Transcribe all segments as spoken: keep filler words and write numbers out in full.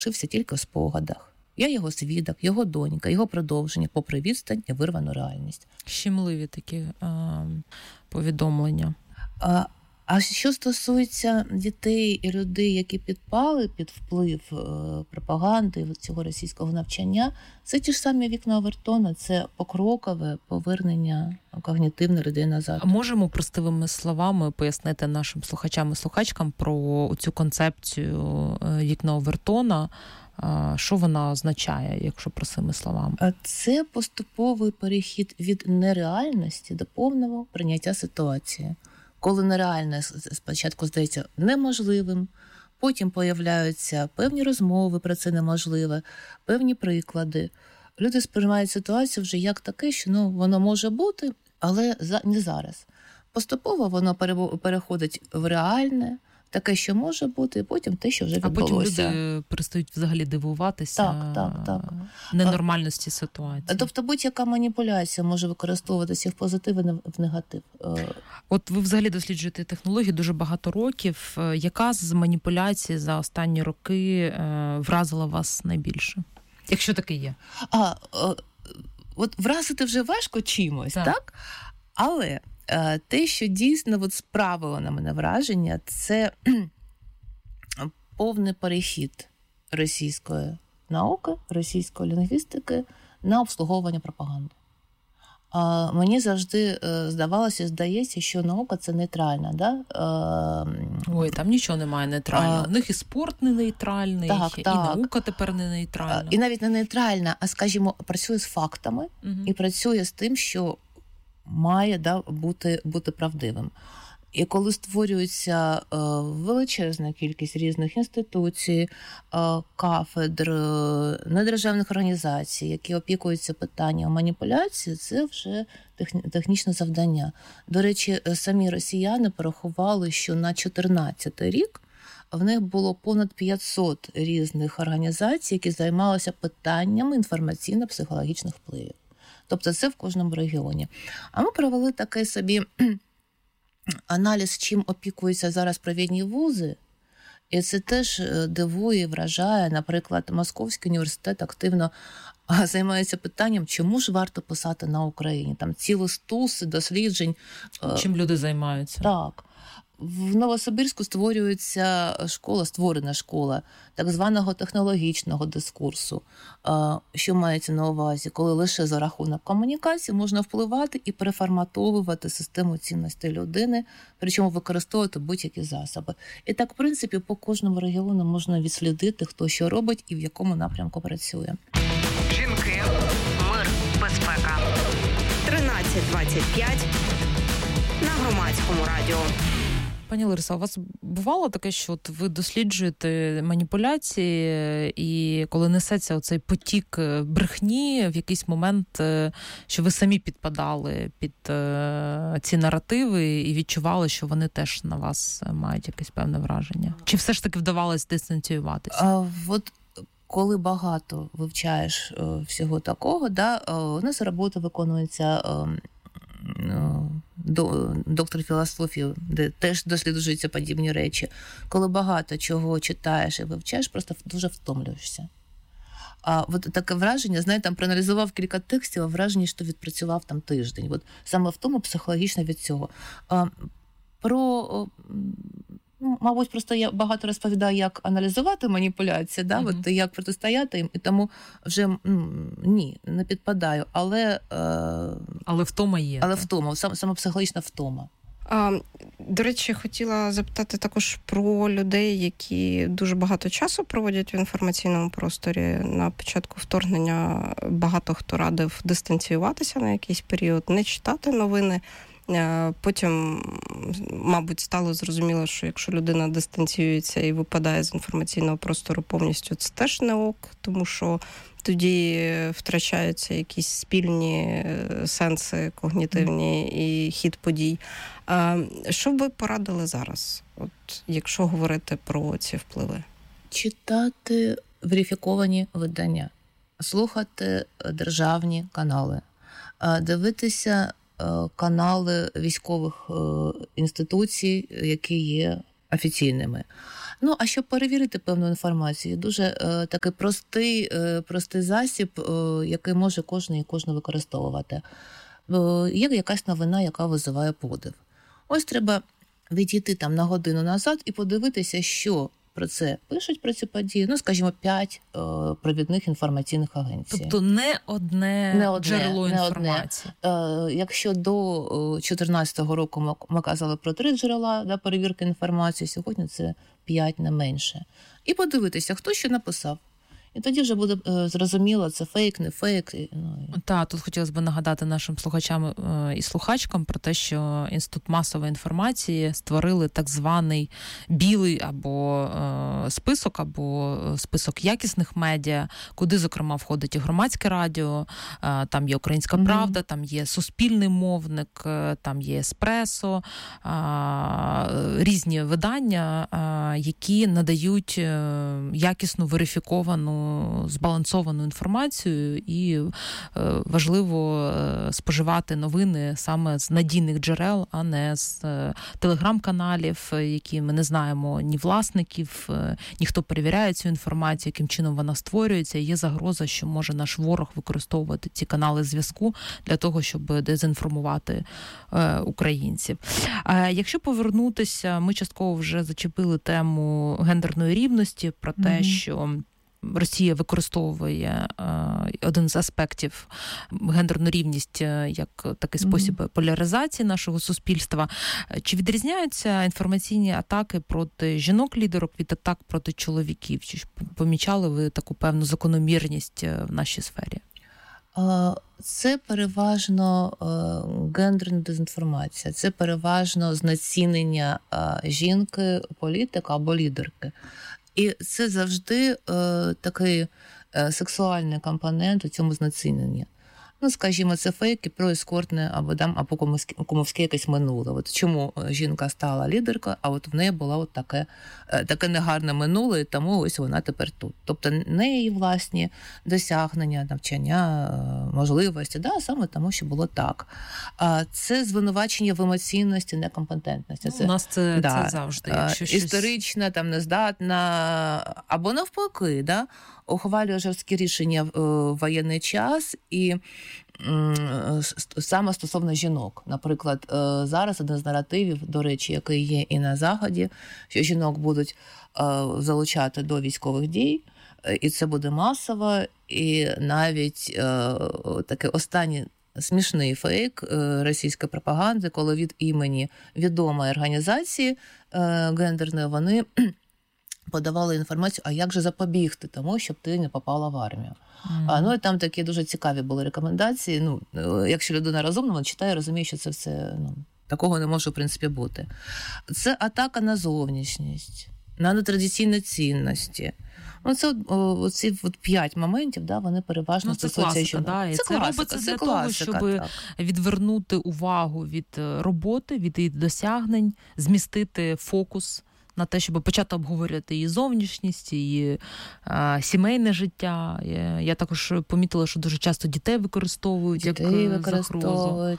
залишився тільки в спогадах. Я його свідок, його донька, його продовження, попри відстань і вирвану реальність. Щемливі такі а, повідомлення. А, а що стосується дітей і людей, які підпали під вплив е, пропаганди цього російського навчання, це ті ж самі вікна Овертона, це покрокове повернення когнітивних людей назад. А можемо простими словами пояснити нашим слухачам і слухачкам про цю концепцію вікна Овертона? Що вона означає, якщо простими словами? Це поступовий перехід від нереальності до повного прийняття ситуації. Коли нереальне спочатку здається неможливим, потім появляються певні розмови про це неможливе, певні приклади. Люди сприймають ситуацію вже як таке, що ну, воно може бути, але не зараз. Поступово воно переходить в реальне, таке, що може бути, і потім те, що вже відбулося. А потім люди перестають взагалі дивуватися так, так, так. ненормальності ситуації. Тобто будь-яка маніпуляція може використовуватися і в позитив, і в негатив. От ви взагалі досліджуєте технології дуже багато років. Яка з маніпуляцій за останні роки вразила вас найбільше? Якщо таке є. А, от вразити вже важко чимось, так? так? Але те, що дійсно от справило на мене враження, це повний перехід російської науки, російської лінгвістики на обслуговування пропаганди. А мені завжди здавалося, здається, що наука – це нейтральна. Да? Ой, там нічого немає нейтрального. У них і спорт не нейтральний, так, і так. наука тепер не нейтральна. І навіть не нейтральна, а, скажімо, працює з фактами, угу. і працює з тим, що має да, бути, бути правдивим. І коли створюється е, величезна кількість різних інституцій, е, кафедр, е, недержавних організацій, які опікуються питанням маніпуляції, це вже техні, технічне завдання. До речі, самі росіяни порахували, що на чотирнадцятий рік в них було понад п'ятсот різних організацій, які займалися питаннями інформаційно-психологічних впливів. Тобто це в кожному регіоні. А ми провели такий собі аналіз, чим опікуються зараз провідні вузи. І це теж дивує, вражає. Наприклад, Московський університет активно займається питанням, чому ж варто писати на Україні. Там цілі стуси досліджень. Чим люди займаються? Так. В Новосибірську створюється школа, створена школа так званого технологічного дискурсу. Що мається на увазі? Коли лише за рахунок комунікації можна впливати і переформатовувати систему цінностей людини, причому використовувати будь-які засоби. І так, в принципі, по кожному регіону можна відслідити, хто що робить і в якому напрямку працює. Жінки, мир, безпека. тринадцять двадцять п'ять на Громадському радіо. Пані Лариса, у вас бувало таке, що от ви досліджуєте маніпуляції, і коли несеться оцей потік брехні, в якийсь момент, що ви самі підпадали під ці наративи і відчували, що вони теж на вас мають якесь певне враження? Чи все ж таки вдавалось дистанціюватися? А, от коли багато вивчаєш всього такого, да, у нас робота виконується доктор філософії, де теж досліджуються подібні речі. Коли багато чого читаєш і вивчаєш, просто дуже втомлюєшся. А от таке враження, знаєте, там проаналізував кілька текстів, а враження, що відпрацював там тиждень. От саме в тому психологічно від цього. А, про, ну, мабуть, просто я багато розповідаю, як аналізувати маніпуляції, да? Uh-huh. От, як протистояти їм, і тому вже м, ні, не підпадаю. Але, е, але втома є. Але втома, сам, саме психологічна втома. А, до речі, хотіла запитати також про людей, які дуже багато часу проводять в інформаційному просторі. На початку вторгнення багато хто радив дистанціюватися на якийсь період, не читати новини. Потім, мабуть, стало зрозуміло, що якщо людина дистанціюється і випадає з інформаційного простору повністю, це теж не ок, тому що тоді втрачаються якісь спільні сенси когнітивні і хід подій. Що б ви порадили зараз, от, якщо говорити про ці впливи? Читати верифіковані видання, слухати державні канали, дивитися канали військових інституцій, які є офіційними. Ну, а щоб перевірити певну інформацію, дуже е, такий простий, е, простий засіб, е, який може кожен і кожна використовувати. Е, є якась новина, яка визиває подив. Ось треба відійти там на годину назад і подивитися, що про це пишуть, про цю подію, ну, скажімо, п'ять е, провідних інформаційних агенцій. Тобто не одне, не одне джерело не інформації. Одне. Е, якщо до дві тисячі чотирнадцятого року ми, ми казали про три джерела да, перевірки інформації, сьогодні це п'ять, не менше. І подивитися, хто що написав. І тоді вже буде е, зрозуміло, це фейк, не фейк. Ну, і... Так, тут хотілося б нагадати нашим слухачам е, і слухачкам про те, що Інститут масової інформації створили так званий білий або е, список, або список якісних медіа, куди, зокрема, входить і громадське радіо, е, там є Українська mm-hmm. правда, там є Суспільний мовник, е, там є Еспресо, е, різні видання, е, які надають е, якісну, верифіковану, збалансовану інформацію, і е, важливо е, споживати новини саме з надійних джерел, а не з е, телеграм-каналів, які ми не знаємо ні власників, е, ніхто перевіряє цю інформацію, яким чином вона створюється. Є загроза, що може наш ворог використовувати ці канали зв'язку для того, щоб дезінформувати е, українців. А якщо повернутися, ми частково вже зачепили тему гендерної рівності, про те, mm-hmm. що Росія використовує е, один з аспектів гендерну рівність як такий спосіб mm-hmm. поляризації нашого суспільства. Чи відрізняються інформаційні атаки проти жінок-лідерок від атак проти чоловіків? Чи помічали ви таку певну закономірність в нашій сфері? Це переважно гендерна дезінформація, це переважно знецінення жінки, політика або лідерки. І це завжди е, такий е, сексуальний компонент у цьому знеціненні. Ну, скажімо, це фейки про ескортне або, там, або кумовське, кумовське якесь минуле. От чому жінка стала лідеркою, а от в неї було от таке, таке негарне минуле, і тому ось вона тепер тут. Тобто не її власні досягнення, навчання, можливості, да, саме тому, що було так. А це звинувачення в емоційності, некомпетентності. Це, У нас це, да, це завжди. Якщо історична, щось... там, нездатна, або навпаки, да, ухвалює жорсткі рішення в воєнний час і саме стосовно жінок. Наприклад, зараз один з наративів, до речі, який є і на Заході, що жінок будуть залучати до військових дій, і це буде масово, і навіть такий останній смішний фейк російської пропаганди, коли від імені відомої організації гендерної вони подавали інформацію, а як же запобігти тому, щоб ти не попала в армію. Mm. А, ну, і там такі дуже цікаві були рекомендації. Ну, якщо людина розумна, вона читає, розуміє, що це все, ну, такого не може, в принципі, бути. Це атака на зовнішність, на нетрадиційні цінності. Ну, це оці от п'ять моментів, да, вони переважно ну, стосуються жінок. Да, це, це класика, робиться це для класика, того, щоб так. відвернути увагу від роботи, від її досягнень, змістити фокус на те, щоб почати обговорювати її зовнішність, її а, сімейне життя. Я, я також помітила, що дуже часто дітей використовують дітей як використовують.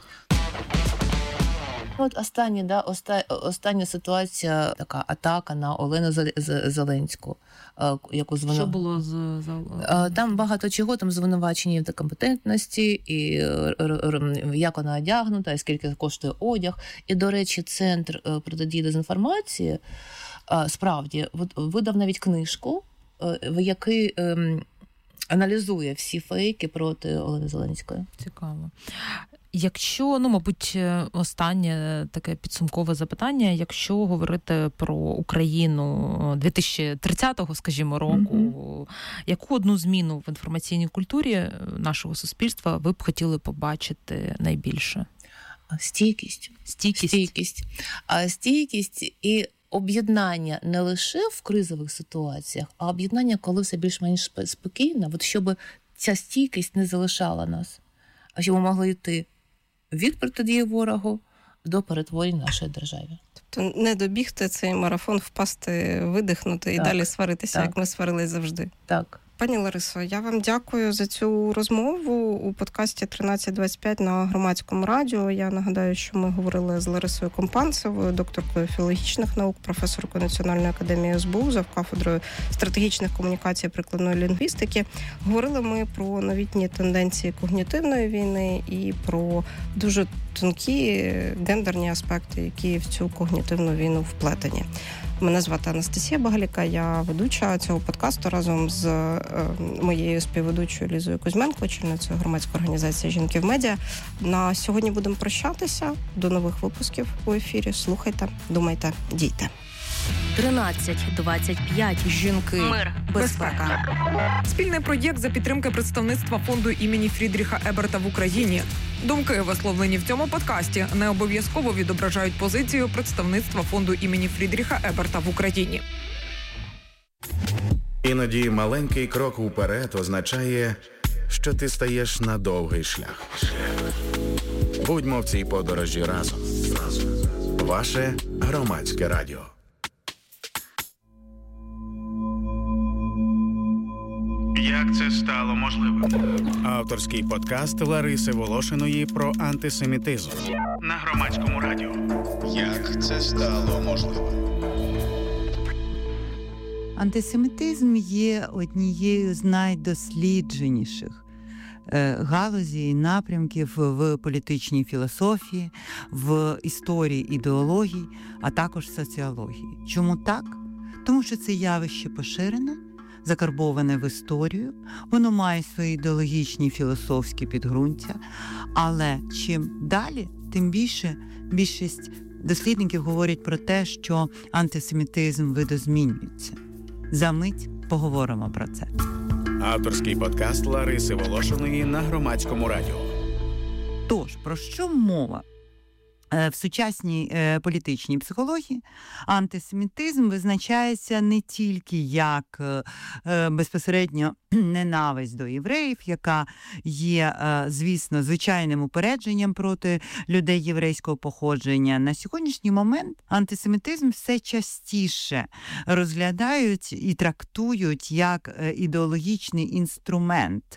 От остання, да, оста, остання ситуація, така атака на Олену Зеленську, яку звину... Що було з... Там багато чого, там звинувачення в некомпетентності, і як вона одягнута, і скільки коштує одяг. І, до речі, Центр протидії дезінформації справді видав навіть книжку, в якій аналізує всі фейки проти Олени Зеленської. Цікаво. Якщо, ну, мабуть, останнє таке підсумкове запитання, якщо говорити про Україну дві тисячі тридцятого, скажімо, року, mm-hmm. яку одну зміну в інформаційній культурі нашого суспільства ви б хотіли побачити найбільше? Стійкість. Стійкість. Стійкість. А стійкість і об'єднання не лише в кризових ситуаціях, а об'єднання, коли все більш-менш спокійно, от щоб ця стійкість не залишала нас, а щоб ми могли йти від протидії ворогу до перетворень нашої держави. Тобто не добігти цей марафон, впасти, видихнути так, і далі сваритися, так. як ми сварились завжди. Так. Пані Ларисо, я вам дякую за цю розмову у подкасті тринадцять двадцять п'ять на Громадському радіо. Я нагадаю, що ми говорили з Ларисою Компанцевою, докторкою філологічних наук, професоркою Національної академії ес бе у, завкафедрою стратегічних комунікацій і прикладної лінгвістики. Говорили ми про новітні тенденції когнітивної війни і про дуже тонкі гендерні аспекти, які в цю когнітивну війну вплетені. Мене звати Анастасія Багаліка, я ведуча цього подкасту разом з е, моєю співведучою Лізою Кузьменко, очільницею громадської організації «Жінки в медіа». На сьогодні будемо прощатися. До нових випусків у ефірі. Слухайте, думайте, дійте. тринадцять двадцять п'ять. Жінки. Мир. Безпека. Спільний проєкт за підтримки представництва фонду імені Фрідріха Еберта в Україні. Думки, висловлені в цьому подкасті, не обов'язково відображають позицію представництва фонду імені Фрідріха Еберта в Україні. Іноді маленький крок уперед означає, що ти стаєш на довгий шлях. Будьмо в цій подорожі разом. Ваше Громадське радіо. Як це стало можливим? Авторський подкаст Лариси Волошиної про антисемітизм на Громадському радіо. Як це стало можливим? Антисемітизм є однією з найдослідженіших галузі і напрямків в політичній філософії, в історії ідеології, а також соціології. Чому так? Тому що це явище поширене, закарбоване в історію, воно має свої ідеологічні філософські підґрунтя, але чим далі, тим більше більшість дослідників говорять про те, що антисемітизм видозмінюється. За мить поговоримо про це. Авторський подкаст Лариси Волошиної на Громадському радіо. Тож, про що мова? В сучасній політичній психології антисемітизм визначається не тільки як безпосередньо ненависть до євреїв, яка є, звісно, звичайним упередженням проти людей єврейського походження. На сьогоднішній момент антисемітизм все частіше розглядають і трактують як ідеологічний інструмент,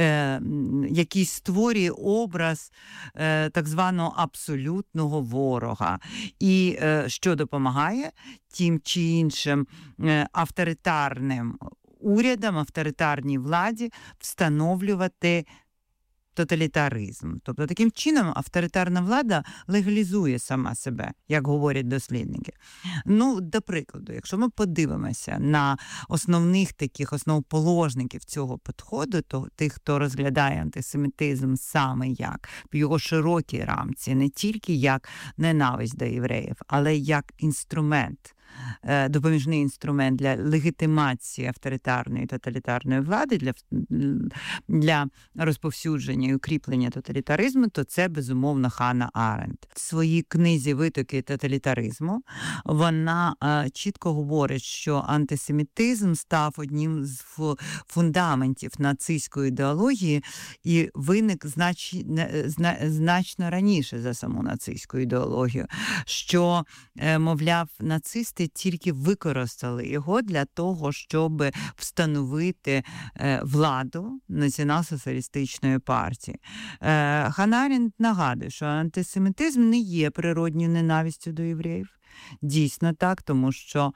який створює образ так званого абсолютного ворога. І що допомагає тим чи іншим авторитарним урядам, авторитарній владі встановлювати тоталітаризм. Тобто таким чином авторитарна влада легалізує сама себе, як говорять дослідники. Ну, до прикладу, якщо ми подивимося на основних таких основоположників цього підходу, то тих, хто розглядає антисемітизм саме як в його широкій рамці, не тільки як ненависть до євреїв, але як інструмент, допоміжний інструмент для легітимації авторитарної і тоталітарної влади, для, для розповсюдження і укріплення тоталітаризму, то це, безумовно, Ханна Аренд. В своїй книзі «Витоки тоталітаризму» вона а, чітко говорить, що антисемітизм став одним з фундаментів нацистської ідеології і виник знач, зна, значно раніше за саму нацистську ідеологію, що, мовляв, нацисти тільки використали його для того, щоб встановити владу націонал-соціалістичної партії. Ханна Аренд нагадує, що антисемітизм не є природньою ненавистю до євреїв. Дійсно так, тому що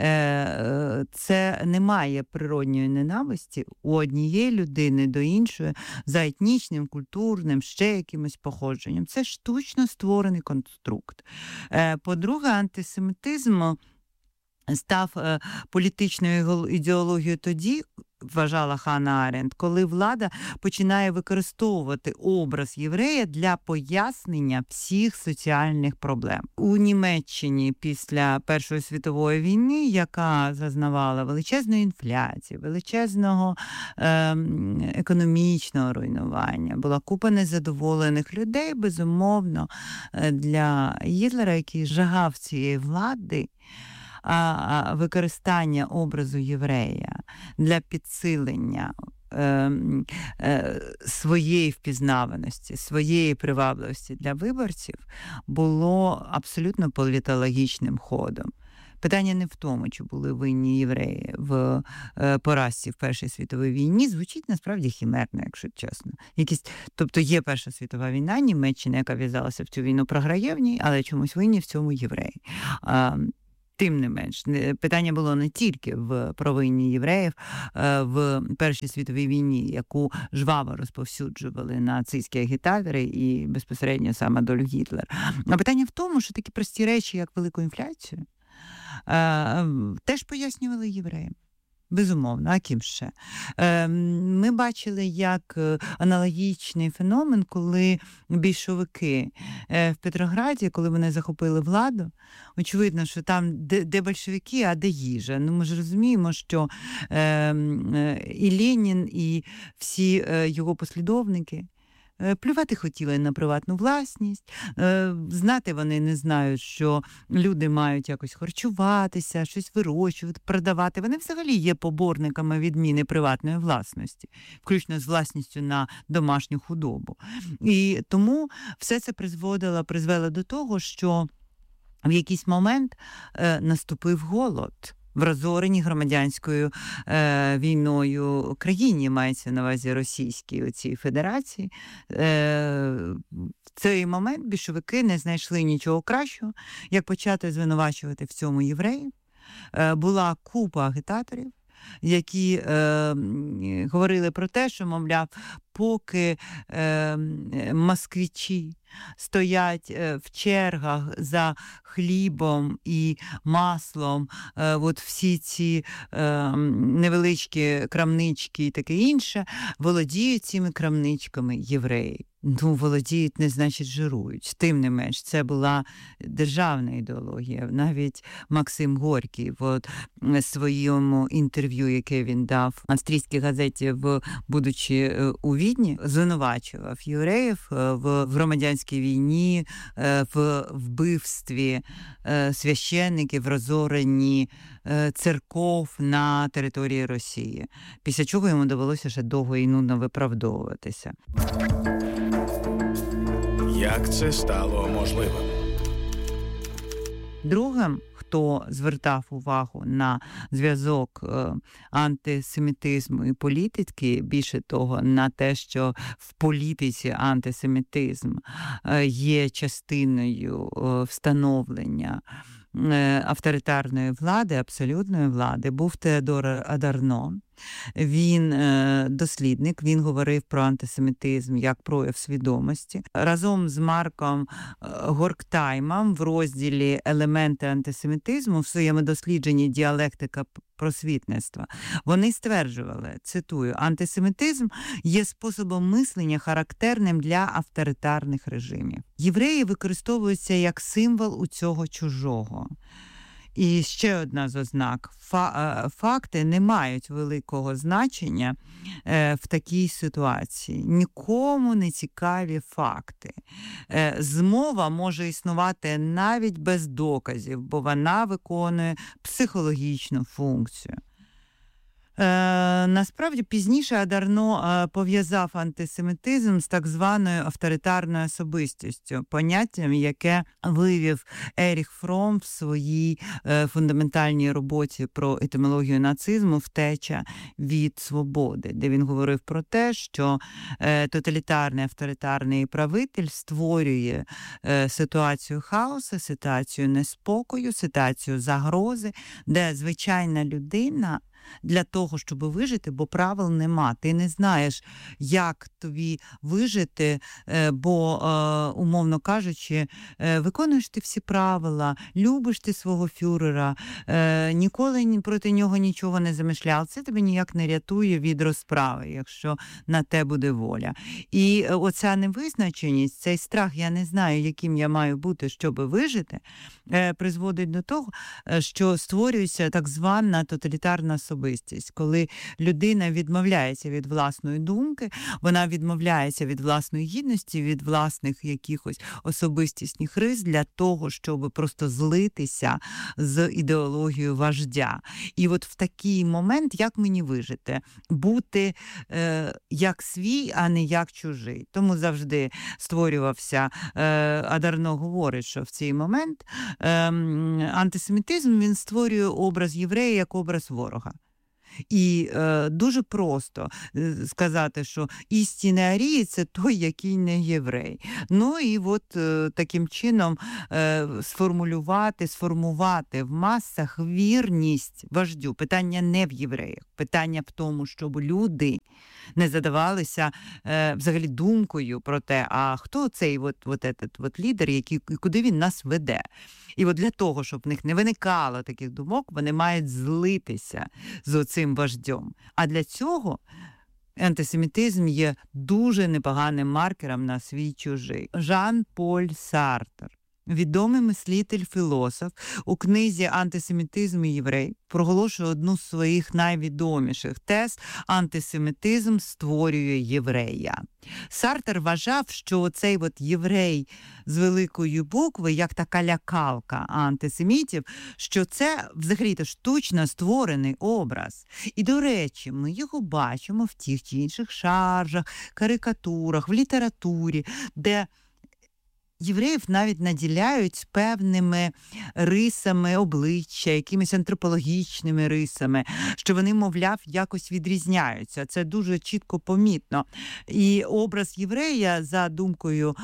е, це немає природньої ненависті у однієї людини до іншої за етнічним, культурним, ще якимось походженням. Це штучно створений конструкт. Е, по-друге, антисемітизм став е, політичною ідеологією тоді, вважала Ханна Аренд, коли влада починає використовувати образ єврея для пояснення всіх соціальних проблем. У Німеччині після Першої світової війни, яка зазнавала величезної інфляції, величезного е, економічного руйнування, була купа незадоволених людей, безумовно, для Гітлера, який жагав цієї влади, а використання образу єврея для підсилення е, е, своєї впізнаваності, своєї привабливості для виборців було абсолютно політологічним ходом. Питання не в тому, чи були винні євреї в поразці в Першій світовій війні, звучить насправді хімерно, якщо чесно. Якісь, тобто є Перша світова війна, Німеччина, яка в'язалася в цю війну, програє в ній, але чомусь винні в цьому євреї. Тим не менш, питання було не тільки в провині євреїв в Першій світовій війні, яку жваво розповсюджували нацистські агітатори і безпосередньо сам Адольф Гітлер. А питання в тому, що такі прості речі, як велику інфляцію, теж пояснювали євреям. Безумовно, а ким ще? Ми бачили, як аналогічний феномен, коли більшовики в Петрограді, коли вони захопили владу, очевидно, що там де, де большевики, а де їжа. Ну, ми ж розуміємо, що і Ленін, і всі його послідовники плювати хотіли на приватну власність, знати вони не знають, що люди мають якось харчуватися, щось вирощувати, продавати. Вони взагалі є поборниками відміни приватної власності, включно з власністю на домашню худобу. І тому все це призводило, призвело до того, що в якийсь момент наступив голод в розореній громадянською е, війною країні, мається на увазі російській оцій федерації. Е, в цей момент більшовики не знайшли нічого кращого, як почати звинувачувати в цьому євреїв. Е, була купа агітаторів, які е, говорили про те, що, мовляв, поки е, москвичі стоять е, в чергах за хлібом і маслом, е, от всі ці е, невеличкі крамнички і таке інше, володіють цими крамничками євреї. Ну, володіють, не значить жирують. Тим не менш, це була державна ідеологія. Навіть Максим Горький в своєму інтерв'ю, яке він дав австрійській газеті, в, будучи у Відні, звинувачував євреїв в громадянській війні, в вбивстві священників, в розоренні церков на території Росії. Після чого йому довелося ще довго і нудно виправдовуватися. Як це стало можливим? Другим, хто звертав увагу на зв'язок антисемітизму і політики, більше того, на те, що в політиці антисемітизм є частиною встановлення авторитарної влади, абсолютної влади, був Теодор Адарно. Він е, дослідник, він говорив про антисемітизм як прояв свідомості. Разом з Марком Горктаймом в розділі «Елементи антисемітизму» в своєму дослідженні «Діалектика просвітництва» вони стверджували, цитую, «Антисемітизм є способом мислення, характерним для авторитарних режимів. Євреї використовуються як символ у цього чужого». І ще одна з ознак. Факти не мають великого значення в такій ситуації. Нікому не цікаві факти. Змова може існувати навіть без доказів, бо вона виконує психологічну функцію. Е, насправді, пізніше Адарно е, пов'язав антисемітизм з так званою авторитарною особистістю, поняттям, яке вивів Еріх Фром в своїй е, фундаментальній роботі про етимологію нацизму «Втеча від свободи», де він говорив про те, що е, тоталітарний авторитарний правитель створює е, ситуацію хаосу, ситуацію неспокою, ситуацію загрози, де звичайна людина для того, щоб вижити, бо правил нема. Ти не знаєш, як тобі вижити, бо, умовно кажучи, виконуєш ти всі правила, любиш ти свого фюрера, ніколи проти нього нічого не замишляв. Це тебе ніяк не рятує від розправи, якщо на те буде воля. І оця невизначеність, цей страх, я не знаю, яким я маю бути, щоб вижити, призводить до того, що створюється так звана тоталітарна особистість. особистість, коли людина відмовляється від власної думки, вона відмовляється від власної гідності, від власних якихось особистісних рис для того, щоб просто злитися з ідеологією вождя. І от в такий момент, як мені вижити? Бути е, як свій, а не як чужий. Тому завжди створювався, е, Адарно говорить, що в цей момент е, антисемітизм, він створює образ єврея як образ ворога. І е, дуже просто сказати, що істинний арієць – це той, який не єврей. Ну і от е, таким чином е, сформулювати, сформувати в масах вірність вождю. Питання не в євреях, питання в тому, щоб люди не задавалися е, взагалі думкою про те, а хто цей от, от, этот, от лідер, який, куди він нас веде. І от для того, щоб в них не виникало таких думок, вони мають злитися з оцим вождем. А для цього антисемітизм є дуже непоганим маркером на свій-чужий. Жан-Поль Сартр, відомий мислитель-філософ, у книзі «Антисемітизм і єврей» проголошує одну з своїх найвідоміших тез «Антисемітизм створює єврея». Сартр вважав, що цей от єврей з великої букви, як така лякалка антисемітів, що це взагалі-то штучно створений образ. І, до речі, ми його бачимо в тих чи інших шаржах, карикатурах, в літературі, де євреїв навіть наділяють певними рисами обличчя, якимись антропологічними рисами, що вони, мовляв, якось відрізняються. Це дуже чітко помітно. І образ єврея, за думкою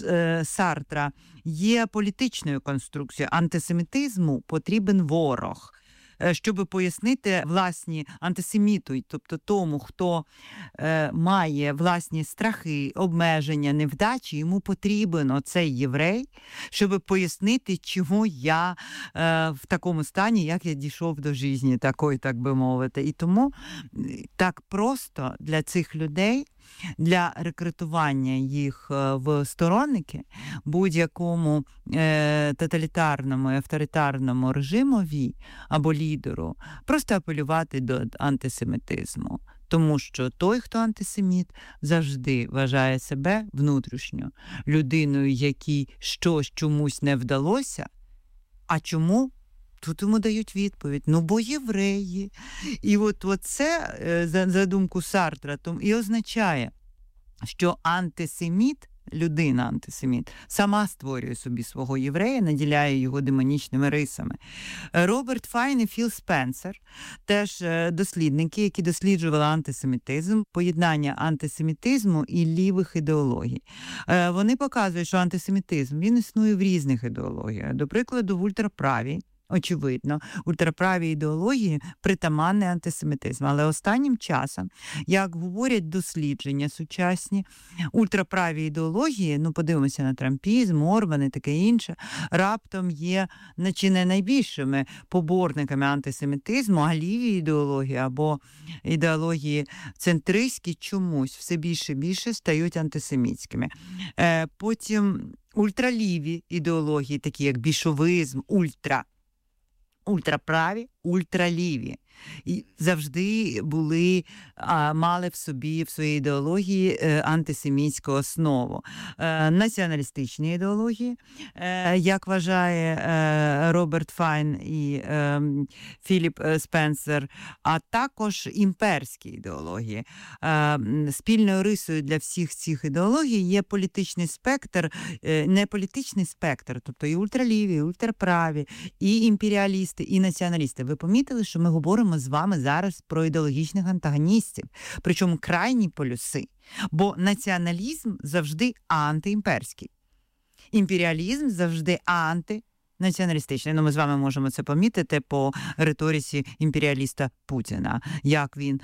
Сартра, є політичною конструкцією. Антисемітизму потрібен ворог, щоб пояснити власні антисеміту, тобто тому, хто е, має власні страхи, обмеження, невдачі, йому потрібен оцей єврей, щоб пояснити, чому я е, в такому стані, як я дійшов до житті, такої, так би мовити. І тому так просто для цих людей, для рекрутування їх в сторонники будь-якому е, тоталітарному і авторитарному режимові або лідеру просто апелювати до антисемітизму. Тому що той, хто антисеміт, завжди вважає себе внутрішньо людиною, якій щось чомусь не вдалося. А чому? Тут йому дають відповідь. Ну, бо євреї. І от, от це, за, за думку Сартра, то і означає, що антисеміт, людина-антисеміт, сама створює собі свого єврея, наділяє його демонічними рисами. Роберт Файн і Філ Спенсер, теж дослідники, які досліджували антисемітизм, поєднання антисемітизму і лівих ідеологій. Вони показують, що антисемітизм, він існує в різних ідеологіях. До прикладу, в ультраправій, очевидно, ультраправій ідеології притаманний антисемітизм. Але останнім часом, як говорять дослідження сучасні, ультраправі ідеології, ну подивимося на трампізм, Орбан і таке інше, раптом є чи не найбільшими поборниками антисемітизму, а ліві ідеології або ідеології центристські чомусь все більше і більше стають антисемітськими. Е, потім ультраліві ідеології, такі як більшовизм, ультра, ультраправі, ультраліві. І завжди були, а, мали в собі, в своїй ідеології е, антисемітську основу. Е, націоналістичні ідеології, е, як вважає е, Роберт Файн і е, Філіп Спенсер, а також імперські ідеології. Е, спільною рисою для всіх цих ідеологій є політичний спектр, е, не політичний спектр, тобто і ультраліві, і ультраправі, і імперіалісти, і націоналісти. Ви помітили, що ми говоримо з вами зараз про ідеологічних антагоністів, причому крайні полюси, бо націоналізм завжди антиімперський, імперіалізм завжди антинаціоналістичний. Ну, ми з вами можемо це помітити по риториці імперіаліста Путіна, як він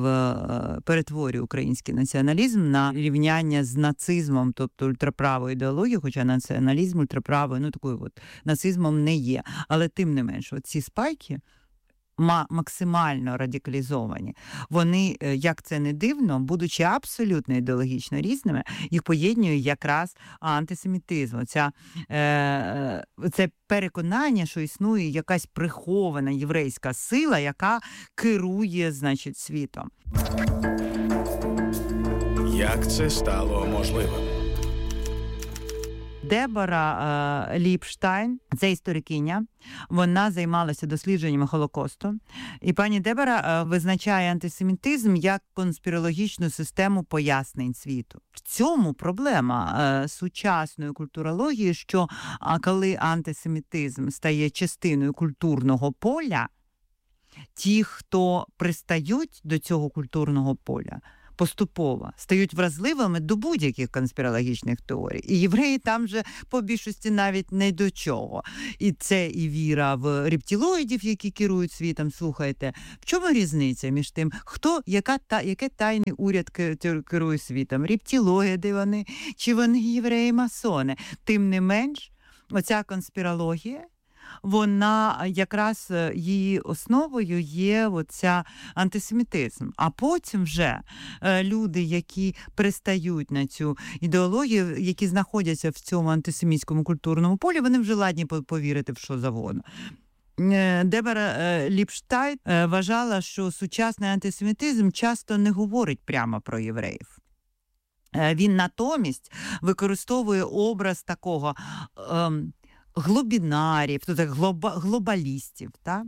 в, перетворює український націоналізм на рівняння з нацизмом, тобто ультраправою ідеологією, хоча націоналізм ультраправою, ну такою от нацизмом не є. Але тим не менш, от ці спайки максимально радикалізовані. Вони, як це не дивно, будучи абсолютно ідеологічно різними, їх поєднує якраз антисемітизм. Ця, е, це переконання, що існує якась прихована єврейська сила, яка керує, значить, світом. Як це стало можливим? Дебора е, Ліпштайн, це історикиня, вона займалася дослідженнями Холокосту. І пані Дебора е, визначає антисемітизм як конспірологічну систему пояснень світу. В цьому проблема е, сучасної культурології, що а коли антисемітизм стає частиною культурного поля, ті, хто пристають до цього культурного поля, поступово стають вразливими до будь-яких конспірологічних теорій. І євреї там же по більшості навіть не до чого. І це і віра в рептилоїдів, які керують світом. Слухайте, в чому різниця між тим, хто, яка та, яке тайний уряд керує світом? Рептилоїди вони, чи вони євреї-масони? Тим не менш, оця конспірологія, вона якраз її основою є оця антисемітизм. А потім вже люди, які пристають на цю ідеологію, які знаходяться в цьому антисемітському культурному полі, вони вже ладні повірити в що завгодно. Дебора Ліпштайн вважала, що сучасний антисемітизм часто не говорить прямо про євреїв. Він натомість використовує образ такого ем, глобінарів, глобалістів, та?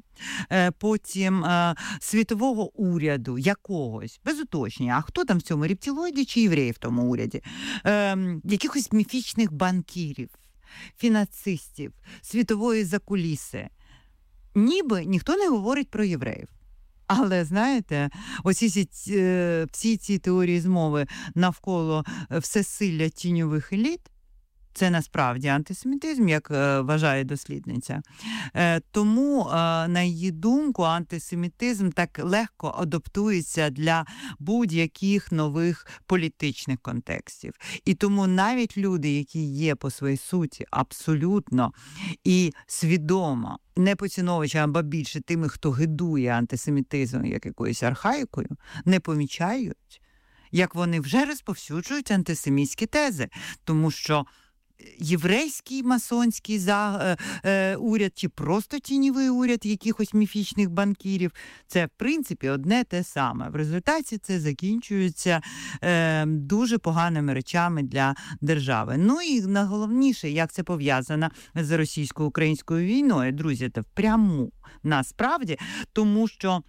Потім е, світового уряду якогось, без уточнення, а хто там в цьому, рептилоїді чи євреї в тому уряді, е, якихось міфічних банкірів, фінансистів, світової закуліси. Ніби ніхто не говорить про євреїв. Але, знаєте, оці ці, всі ці теорії змови навколо всесилля тіньових еліт, це насправді антисемітизм, як е, вважає дослідниця. Е, тому, е, на її думку, антисемітизм так легко адаптується для будь-яких нових політичних контекстів. І тому навіть люди, які є по своїй суті абсолютно і свідомо не поціновувачами, або більше тими, хто гидує антисемітизм як якоюсь архаїкою, не помічають, як вони вже розповсюджують антисемітські тези. Тому що єврейський масонський за, е, е, уряд чи просто тіньовий уряд якихось міфічних банкірів – це, в принципі, одне те саме. В результаті це закінчується е, дуже поганими речами для держави. Ну і найголовніше, як це пов'язано з російсько-українською війною, друзі, це впряму насправді, тому що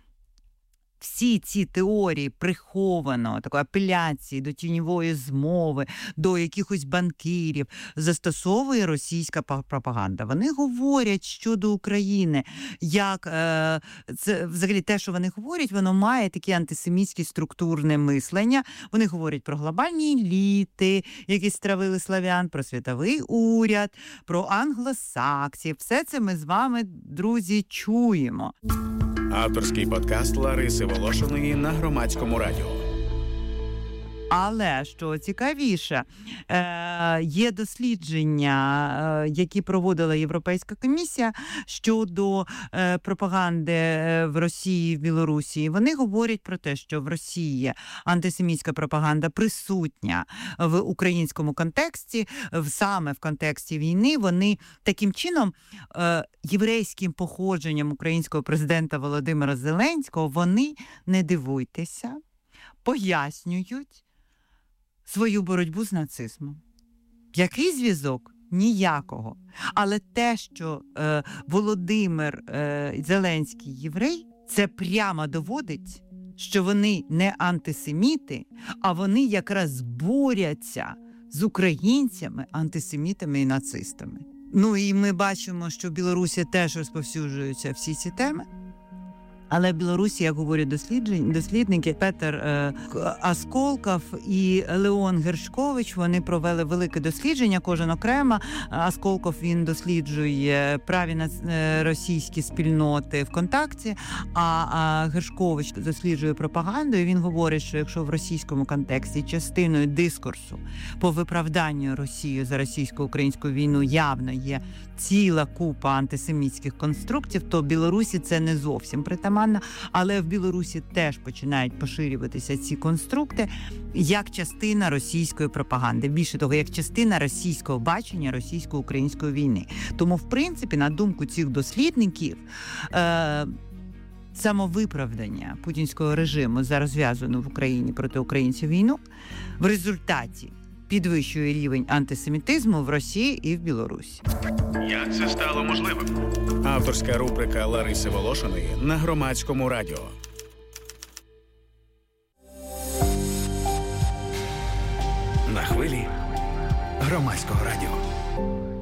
всі ці теорії прихованого, такої апеляції до тіньової змови, до якихось банкірів застосовує російська пропаганда. Вони говорять щодо України, як е, це взагалі те, що вони говорять, воно має таке антисемітське структурне мислення. Вони говорять про глобальні еліти, які стравили славян, про світовий уряд, про англосаксів. Все це ми з вами, друзі, чуємо. Авторський подкаст Лариси Волошиної на Громадському радіо. Але, що цікавіше, є дослідження, які проводила Європейська комісія щодо пропаганди в Росії, в Білорусі. Вони говорять про те, що в Росії антисемітська пропаганда присутня в українському контексті, саме в контексті війни. Вони таким чином єврейським походженням українського президента Володимира Зеленського, вони, не дивуйтеся, пояснюють свою боротьбу з нацизмом. Який зв'язок? Ніякого. Але те, що е, Володимир е, Зеленський єврей, це прямо доводить, що вони не антисеміти, а вони якраз борються з українцями, антисемітами і нацистами. Ну і ми бачимо, що в Білорусі теж розповсюджуються всі ці теми. Але в Білорусі, як говорять дослідники, Петер е, Асколков і Леон Гершкович, вони провели велике дослідження, кожен окремо. Асколков, він досліджує праві на російські спільноти ВКонтакті, а, а Гершкович досліджує пропаганду, і він говорить, що якщо в російському контексті частиною дискурсу по виправданню Росії за російсько-українську війну явно є ціла купа антисемітських конструктів, то в Білорусі це не зовсім притаманно. притаманна, але в Білорусі теж починають поширюватися ці конструкти як частина російської пропаганди. Більше того, як частина російського бачення російсько-української війни. Тому, в принципі, на думку цих дослідників, е- самовиправдання путінського режиму за розв'язану в Україні проти українців війну в результаті підвищує рівень антисемітизму в Росії і в Білорусі. Як це стало можливим? Авторська рубрика Лариси Волошиної на Громадському радіо. На хвилі Громадського радіо.